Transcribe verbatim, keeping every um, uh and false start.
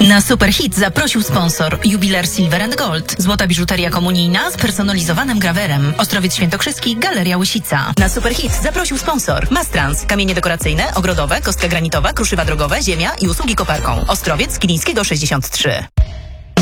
Na Superhit zaprosił sponsor Jubiler Silver and Gold. Złota biżuteria komunijna z personalizowanym grawerem. Ostrowiec Świętokrzyski, Galeria Łysica. Na Superhit zaprosił sponsor Mastrans. Kamienie dekoracyjne, ogrodowe, kostka granitowa, kruszywa drogowe, ziemia i usługi koparką. Ostrowiec Kilińskiego sześćdziesiąt trzy.